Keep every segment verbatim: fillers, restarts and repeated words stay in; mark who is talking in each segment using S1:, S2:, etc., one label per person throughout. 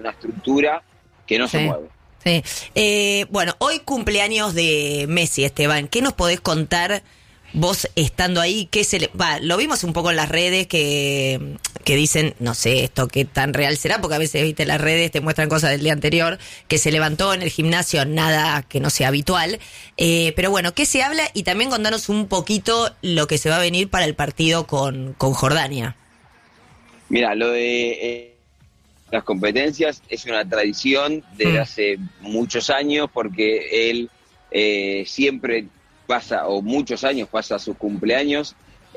S1: una estructura que no
S2: sí.
S1: se mueve.
S2: Sí. Eh, bueno, hoy cumpleaños de Messi, Esteban. ¿Qué nos podés contar vos estando ahí? ¿Qué se le... Va, lo vimos un poco en las redes que, que dicen, no sé esto qué tan real será, porque a veces, viste, las redes te muestran cosas del día anterior, que se levantó en el gimnasio, nada que no sea habitual. Eh, pero bueno, ¿qué se habla? Y también contanos un poquito lo que se va a venir para el partido con, con Jordania.
S1: Mira, lo de eh, las competencias es una tradición de
S2: Mm.
S1: hace muchos años, porque él eh, siempre pasa, o muchos años pasa sus cumpleaños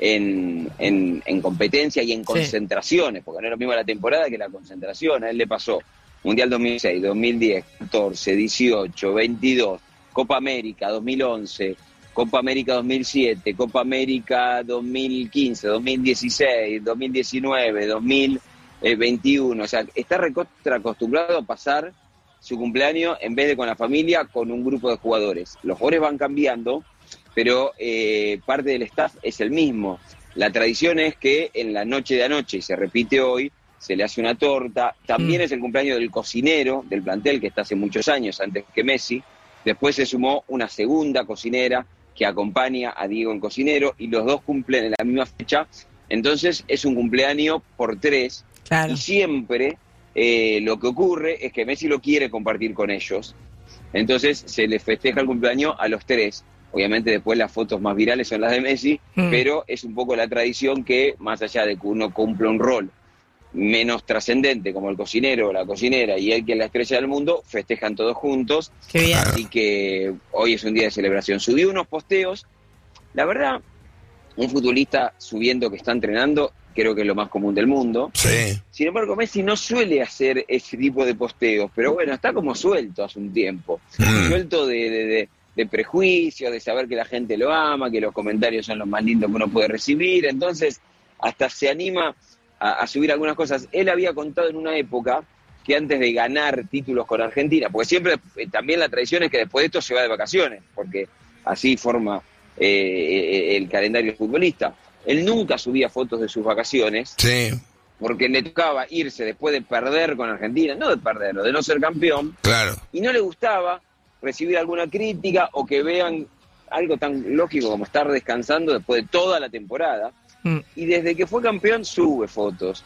S1: en, en, en competencia y en concentraciones, porque no es lo mismo la temporada que la concentración. A él le pasó Mundial dos mil seis, dos mil diez, catorce, dieciocho, veintidós, Copa América dos mil once, Copa América dos mil siete, Copa América dos mil quince, dos mil dieciséis, dos mil diecinueve, dos mil veintiuno. O sea, está recontra acostumbrado a pasar su cumpleaños, en vez de con la familia, con un grupo de jugadores. Los jugadores van cambiando, pero eh, parte del staff es el mismo. La tradición es que en la noche de anoche, y se repite hoy, se le hace una torta. También mm. es el cumpleaños del cocinero del plantel, que está hace muchos años, antes que Messi. Después se sumó una segunda cocinera que acompaña a Diego en cocinero, y los dos cumplen en la misma fecha. Entonces es un cumpleaños por tres. Claro. Y siempre eh, lo que ocurre es que Messi lo quiere compartir con ellos. Entonces se les festeja el cumpleaños a los tres. Obviamente después las fotos más virales son las de Messi, mm. pero es un poco la tradición que, más allá de que uno cumpla un rol menos trascendente como el cocinero o la cocinera y él que es la estrella del mundo, festejan todos juntos.
S2: Qué bien.
S1: Así que hoy es un día de celebración. Subí unos posteos. La verdad, un futbolista subiendo que está entrenando, creo que es lo más común del mundo.
S3: Sí.
S1: Sin embargo, Messi no suele hacer ese tipo de posteos, pero bueno, está como suelto hace un tiempo. Mm. Suelto de... de, de de prejuicios, de saber que la gente lo ama, que los comentarios son los más lindos que uno puede recibir. Entonces hasta se anima a, a subir algunas cosas. Él había contado en una época que antes de ganar títulos con Argentina, porque siempre eh, también la tradición es que después de esto se va de vacaciones, porque así forma eh, el calendario futbolista. Él nunca subía fotos de sus vacaciones,
S3: sí,
S1: porque le tocaba irse después de perder con Argentina, no de perderlo, de no ser campeón,
S3: claro,
S1: y no le gustaba recibir alguna crítica o que vean algo tan lógico como estar descansando después de toda la temporada. Mm. Y desde que fue campeón sube fotos.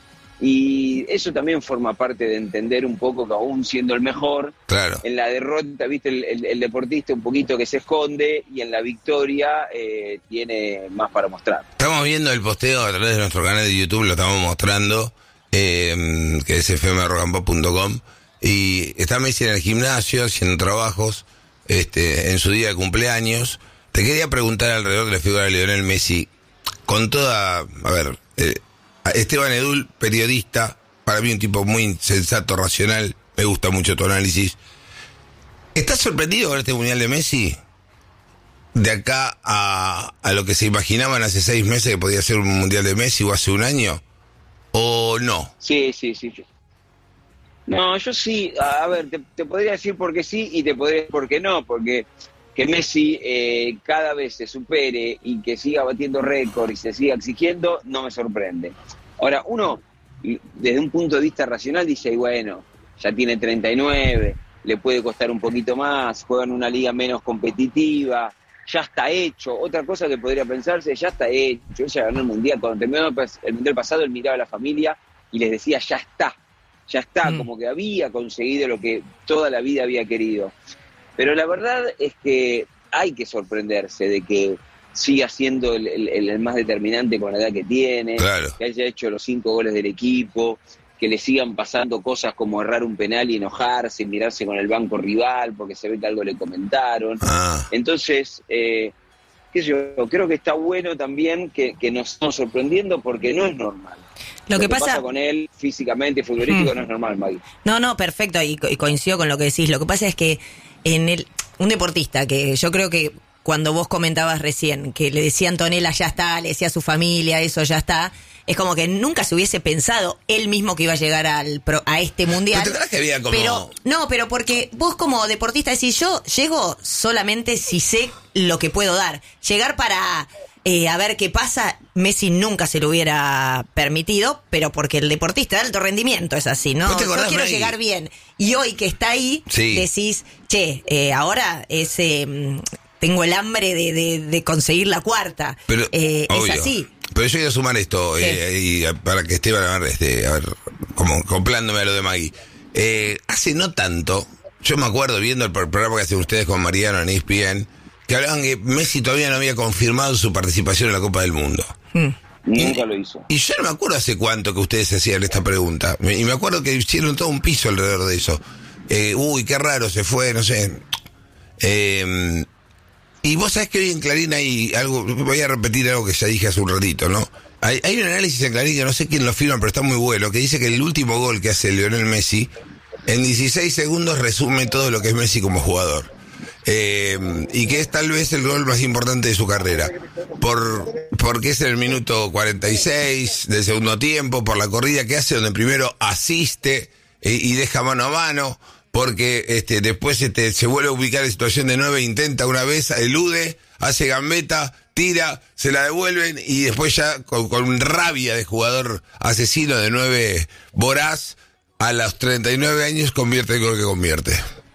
S1: Y eso también forma parte de entender un poco que aún siendo el mejor,
S3: claro,
S1: en la derrota, viste, el, el, el deportista un poquito que se esconde, y en la victoria eh, tiene más para mostrar.
S3: Estamos viendo el posteo a través de nuestro canal de YouTube, lo estamos mostrando, eh, que es f m rock and pop punto com. Y está Messi en el gimnasio haciendo trabajos este, en su día de cumpleaños. Te quería preguntar alrededor de la figura de Lionel Messi, con toda, a ver, eh, Esteban Edul, periodista, para mí un tipo muy sensato, racional, me gusta mucho tu análisis. ¿Estás sorprendido con este Mundial de Messi? De acá a, a lo que se imaginaban hace seis meses que podía ser un Mundial de Messi, o hace un año, ¿o no?
S1: Sí, sí, sí. No, yo sí, a ver, te, te podría decir por qué sí y te podría decir por qué no, porque que Messi eh, cada vez se supere y que siga batiendo récord y se siga exigiendo, no me sorprende. Ahora, uno, desde un punto de vista racional, dice, bueno, ya tiene treinta y nueve, le puede costar un poquito más, juega en una liga menos competitiva, ya está hecho. Otra cosa que podría pensarse, ya está hecho, ella ganó el Mundial. Cuando terminó el Mundial pasado, él miraba a la familia y les decía, ya está. Ya está, mm. como que había conseguido lo que toda la vida había querido. Pero la verdad es que hay que sorprenderse de que siga siendo el, el, el más determinante con la edad que tiene,
S3: claro,
S1: que haya hecho los cinco goles del equipo, que le sigan pasando cosas como errar un penal y enojarse, y mirarse con el banco rival porque se ve que algo le comentaron.
S3: Ah.
S1: Entonces, eh, qué sé yo, creo que está bueno también que, que nos estamos sorprendiendo, porque no es normal.
S2: Lo, lo que, que pasa...
S1: pasa con él físicamente, futbolístico, hmm. no es normal, Maggie.
S2: No, no, perfecto, y, y coincido con lo que decís. Lo que pasa es que en el un deportista que yo creo que cuando vos comentabas recién que le decía Antonella ya está, le decía a su familia eso ya está, es como que nunca se hubiese pensado él mismo que iba a llegar al pro, a este mundial.
S3: ¿Pero te que había como...
S2: Pero no, pero porque vos como deportista decís, yo llego solamente si sé lo que puedo dar. Llegar para eh, a ver qué pasa. Messi nunca se lo hubiera permitido, pero porque el deportista de alto rendimiento es así, ¿no? Yo quiero
S3: May?
S2: llegar bien. Y hoy que está ahí,
S3: sí.
S2: decís, che, eh, ahora es, eh, tengo el hambre de, de, de conseguir la cuarta.
S3: Pero,
S2: eh,
S3: obvio.
S2: Es así.
S3: Pero yo quiero sumar esto, eh, y para que Esteban, a ver, este, a ver, como acoplándome a lo de Maggie. Eh, hace no tanto, yo me acuerdo viendo el programa que hacen ustedes con Mariano en E S P N, que hablaban que Messi todavía no había confirmado su participación en la Copa del Mundo.
S1: Hmm. Nunca lo hizo.
S3: Y yo no me acuerdo hace cuánto que ustedes hacían esta pregunta. Y me acuerdo que hicieron todo un piso alrededor de eso. Eh, uy, qué raro se fue, no sé. Eh, y vos sabés que hoy en Clarín hay algo, voy a repetir algo que ya dije hace un ratito, ¿no? Hay, hay un análisis en Clarín que no sé quién lo firma, pero está muy bueno, que dice que el último gol que hace Lionel Messi, en dieciséis segundos resume todo lo que es Messi como jugador. Eh, y que es tal vez el gol más importante de su carrera. Por, porque es en el minuto cuarenta y seis del segundo tiempo, por la corrida que hace, donde primero asiste eh, y deja mano a mano, porque este después este, se vuelve a ubicar en situación de nueve, intenta una vez, elude, hace gambeta, tira, se la devuelven y después ya con, con rabia de jugador asesino de nueve voraz, a los treinta y nueve años convierte el gol que convierte.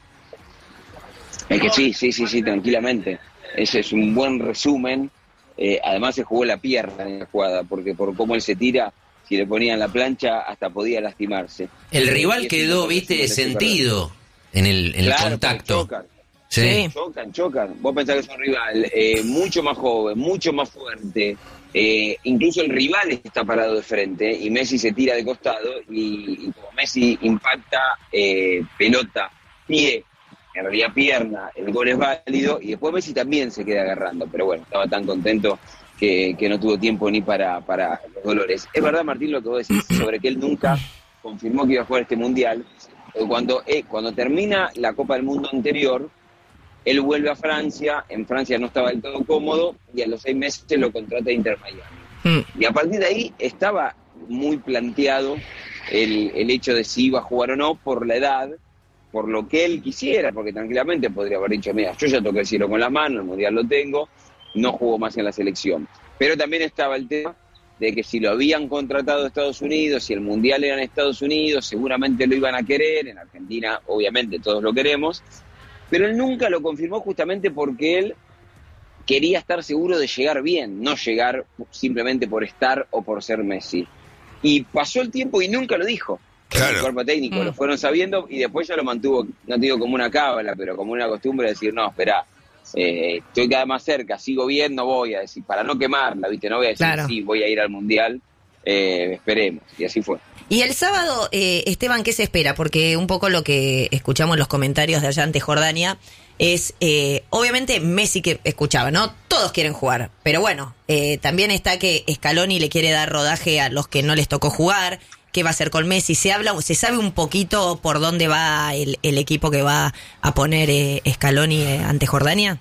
S1: Es que sí, sí, sí, sí, tranquilamente. Ese es un buen resumen. Eh, además se jugó la pierna en la jugada, porque por cómo él se tira, si le ponían la plancha, hasta podía lastimarse.
S4: El rival quedó, viste, sentido en el, en
S1: claro,
S4: el contacto.
S1: Chocan,
S4: sí.
S1: chocan, chocan. Vos pensás que es un rival eh, mucho más joven, mucho más fuerte. Eh, incluso el rival está parado de frente y Messi se tira de costado y, y como Messi impacta eh, pelota, pie, en realidad pierna, el gol es válido y después Messi también se queda agarrando, pero bueno, estaba tan contento que, que no tuvo tiempo ni para, para los dolores. Es verdad, Martín, lo que vos decís sobre que él nunca confirmó que iba a jugar este Mundial. Cuando, eh, cuando termina la Copa del Mundo anterior, él vuelve a Francia, en Francia no estaba del todo cómodo y a los seis meses lo contrata Inter Miami. Mm. Y a partir de ahí estaba muy planteado el, el hecho de si iba a jugar o no por la edad, por lo que él quisiera, porque tranquilamente podría haber dicho, mira, yo ya toqué el cielo con las manos, el Mundial lo tengo, no juego más en la selección. Pero también estaba el tema de que si lo habían contratado a Estados Unidos, si el Mundial era en Estados Unidos, seguramente lo iban a querer, en Argentina obviamente todos lo queremos, pero él nunca lo confirmó justamente porque él quería estar seguro de llegar bien, no llegar simplemente por estar o por ser Messi. Y pasó el tiempo y nunca lo dijo. Claro. El cuerpo técnico mm. lo fueron sabiendo y después ya lo mantuvo, no digo como una cábala, pero como una costumbre de decir, no, espera, eh, estoy cada vez más cerca, sigo bien, no voy a decir, para no quemarla, ¿viste? No voy a decir, claro, sí, voy a ir al Mundial, eh, esperemos, y así fue.
S2: Y el sábado, eh, Esteban, ¿qué se espera? Porque un poco lo que escuchamos en los comentarios de allá ante Jordania es, eh, obviamente, Messi que escuchaba, ¿no? Todos quieren jugar, pero bueno, eh, también está que Scaloni le quiere dar rodaje a los que no les tocó jugar. ¿Qué va a hacer con Messi? ¿Se habla, se sabe un poquito por dónde va el, el equipo que va a poner eh, Scaloni eh, ante Jordania?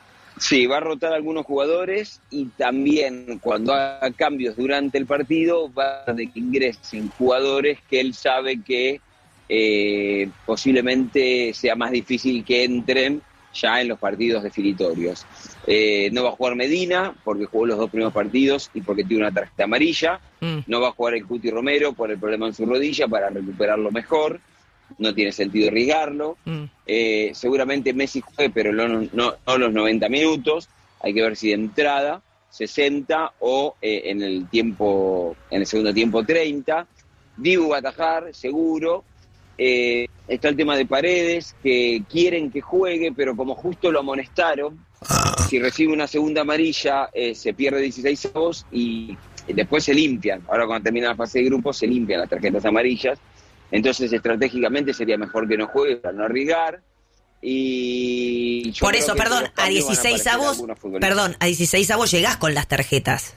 S1: Sí, va a rotar algunos jugadores y también cuando haga cambios durante el partido va a de que ingresen jugadores que él sabe que eh, posiblemente sea más difícil que entren ya en los partidos definitorios. Eh, no va a jugar Medina porque jugó los dos primeros partidos y porque tiene una tarjeta amarilla. Mm. No va a jugar el Cuti Romero por el problema en su rodilla para recuperarlo mejor. No tiene sentido arriesgarlo. Mm. Eh, seguramente Messi juegue, pero no, no, no los noventa minutos. Hay que ver si de entrada sesenta o eh, en el tiempo, en el segundo tiempo treinta. Dibu va a atajar, seguro. Eh, está el tema de Paredes, que quieren que juegue, pero como justo lo amonestaron, si recibe una segunda amarilla, eh, se pierde dieciséis avos y después se limpian. Ahora cuando termina la fase de grupos se limpian las tarjetas amarillas. Entonces estratégicamente sería mejor que no juegue para no arriesgar. Y yo
S2: por eso, perdón, a dieciséis avos, perdón, a dieciséis avos llegás con las tarjetas.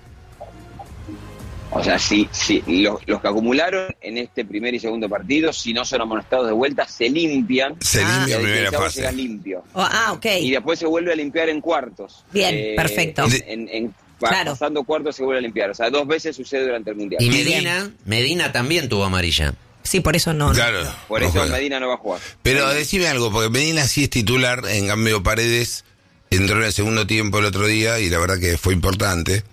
S1: O sea, si, si los, los que acumularon en este primer y segundo partido, si no son amonestados de vuelta, se limpian.
S3: Se
S1: ah,
S3: limpia en primera fase.
S1: Llega limpio.
S2: Oh, ah, ok.
S1: Y después se vuelve a limpiar en cuartos.
S2: Bien, eh, perfecto.
S1: En, en, en, claro. Pasando cuartos se vuelve a limpiar. O sea, dos veces sucede durante el Mundial.
S4: Y Medina, Medina también tuvo amarilla.
S2: Sí, por eso no.
S3: Claro.
S1: Por
S3: no
S1: eso
S3: juega.
S1: Medina no va a jugar.
S3: Pero decime algo, porque Medina sí es titular, en cambio Paredes entró en el segundo tiempo el otro día y la verdad que fue importante.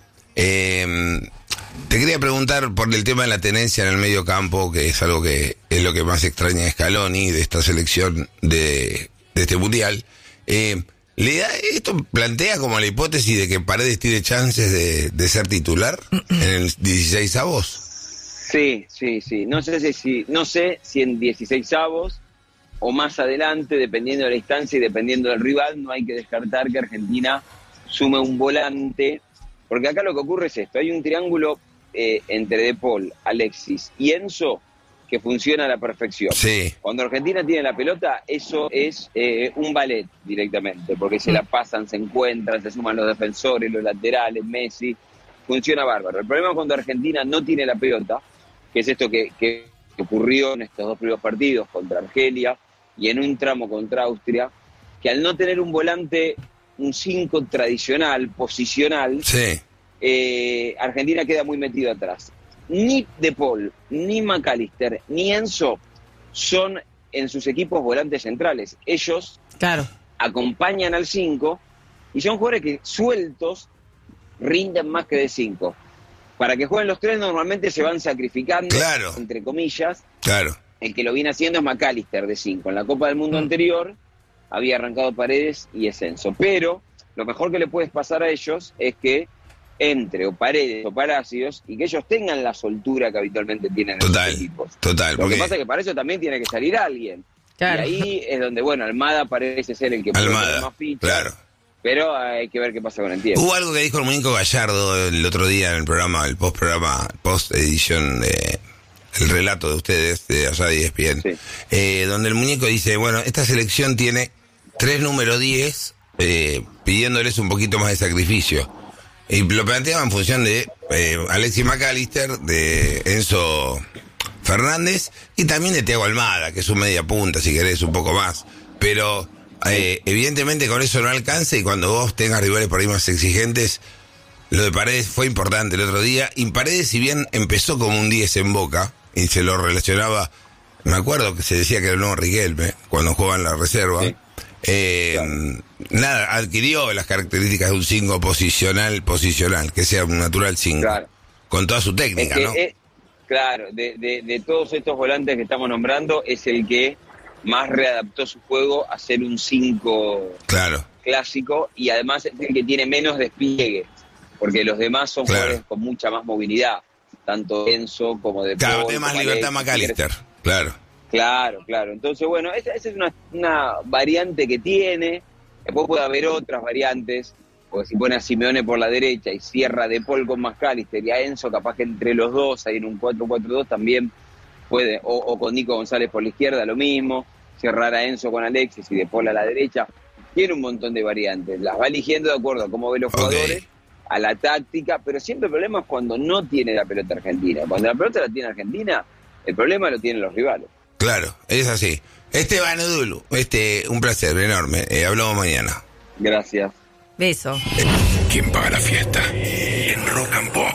S3: Eh, te quería preguntar por el tema de la tenencia en el medio campo, que es algo que es lo que más extraña a Scaloni de esta selección de, de este mundial. Eh, ¿le da, ¿Esto plantea como la hipótesis de que Paredes tiene chances de, de ser titular en el dieciseisavos?
S1: Sí, sí, sí. No sé si, si, no sé si en dieciseisavos o más adelante, dependiendo de la instancia y dependiendo del rival, no hay que descartar que Argentina sume un volante. Porque acá lo que ocurre es esto, hay un triángulo eh, entre De Paul, Alexis y Enzo que funciona a la perfección.
S3: Sí.
S1: Cuando Argentina tiene la pelota, eso es eh, un ballet directamente, porque se la pasan, se encuentran, se suman los defensores, los laterales, Messi, funciona bárbaro. El problema es cuando Argentina no tiene la pelota, que es esto que, que ocurrió en estos dos primeros partidos contra Argelia y en un tramo contra Austria, que al no tener un volante, un cinco tradicional, posicional,
S3: sí.
S1: eh, Argentina queda muy metido atrás. Ni De Paul, ni McAllister, ni Enzo son en sus equipos volantes centrales. Ellos
S2: claro.
S1: acompañan al cinco y son jugadores que sueltos rinden más que de cinco. Para que jueguen los tres normalmente se van sacrificando,
S3: claro.
S1: entre comillas.
S3: Claro.
S1: El que lo viene haciendo es McAllister de cinco. En la Copa del Mundo mm. anterior había arrancado Paredes y Enzo. Pero lo mejor que le puedes pasar a ellos es que entre o Paredes o Palacios y que ellos tengan la soltura que habitualmente tienen
S3: total,
S1: en los equipos.
S3: Total,
S1: Lo
S3: porque...
S1: que pasa es que para eso también tiene que salir alguien.
S2: Claro.
S1: Y ahí es donde, bueno, Almada parece ser el que puede tener más fichas.
S3: Claro.
S1: Pero hay que ver qué pasa con el tiempo.
S3: Hubo algo que dijo el muñeco Gallardo el otro día en el programa, el post-programa, post-edición de el relato de ustedes, de allá de E S P N, sí. eh, donde el muñeco dice, bueno, esta selección tiene tres número diez, eh, pidiéndoles un poquito más de sacrificio. Y lo planteaba en función de eh, Alexis McAllister, de Enzo Fernández y también de Thiago Almada, que es un media punta, si querés, un poco más. Pero eh, evidentemente con eso no alcanza y cuando vos tengas rivales por ahí más exigentes, lo de Paredes fue importante el otro día. Y Paredes, si bien empezó como un diez en Boca y se lo relacionaba, me acuerdo que se decía que era el nuevo Riquelme cuando jugaba en la reserva. Sí. Eh, claro. Nada, adquirió las características de un cinco posicional, posicional, que sea un natural cinco, claro. Con toda su técnica, es que, ¿no? Es,
S1: claro, de, de, de todos estos volantes que estamos nombrando, es el que más readaptó su juego a ser un cinco
S3: claro.
S1: clásico y además es el que tiene menos despliegue, porque los demás son
S3: claro.
S1: jugadores con mucha más movilidad, tanto Enzo como De Paul.
S3: Claro, tiene más libertad McAllister, claro.
S1: Claro, claro. Entonces, bueno, esa, esa es una, una variante que tiene. Después puede haber otras variantes, porque si pone a Simeone por la derecha y cierra De Paul con McAllister y a Enzo, capaz que entre los dos, ahí en un cuatro cuatro dos también puede, o, o con Nico González por la izquierda, lo mismo, cerrar a Enzo con Alexis y De Paul a la derecha. Tiene un montón de variantes, las va eligiendo de acuerdo a cómo ve los jugadores, okay. a la táctica, pero siempre el problema es cuando no tiene la pelota Argentina. Cuando la pelota la tiene Argentina, el problema lo tienen los rivales.
S3: Claro, es así. Esteban Edulu, este, un placer enorme. Eh, hablamos mañana.
S1: Gracias.
S2: Beso.
S5: ¿Quién paga la fiesta? En Rock and Pop.